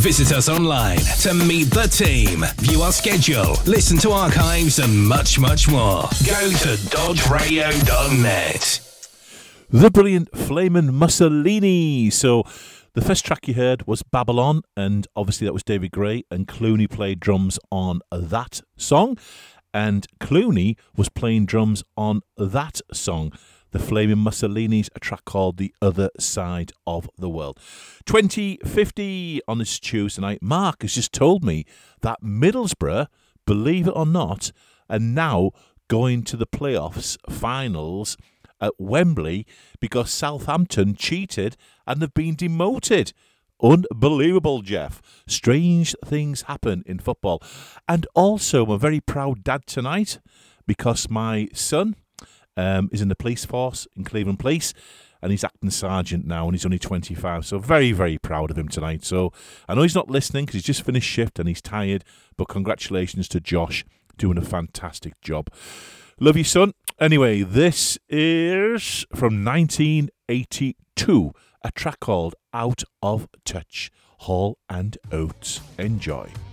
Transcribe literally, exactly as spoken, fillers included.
Visit us online to meet the team, view our schedule, listen to archives, and much, much more. Go to dodge radio dot net. The brilliant Flamin' Mussolini. So the first track you heard was Babylon, and obviously that was David Gray, and Clooney played drums on that song, and Clooney was playing drums on that song. The Flamin' Mussolinis, a track called The Other Side of the World. twenty fifty on this Tuesday night. Mark has just told me that Middlesbrough, believe it or not, are now going to the playoffs finals at Wembley because Southampton cheated and have been demoted. Unbelievable, Jeff. Strange things happen in football. And also, I'm a very proud dad tonight because my son um, is in the police force in Cleveland Police, and he's acting sergeant now, and he's only twenty-five. So very, very proud of him tonight. So I know he's not listening because he's just finished shift and he's tired, but congratulations to Josh, doing a fantastic job. Love you, son. Anyway, this is from nineteen eighty-two, a track called Out of Touch, Hall and Oates. Enjoy.